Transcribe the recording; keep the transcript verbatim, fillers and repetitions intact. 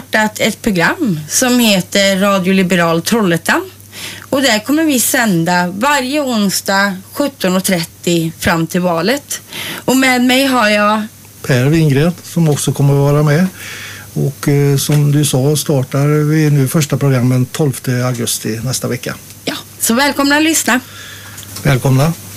startat ett program som heter Radio Liberal Trollhättan. Och där kommer vi sända varje onsdag sjutton och trettio fram till valet. Och med mig har jag Per Wingren som också kommer att vara med. Och eh, som du sa startar vi nu första programmen tolfte augusti nästa vecka. Ja, så välkomna att lyssna. Välkomna.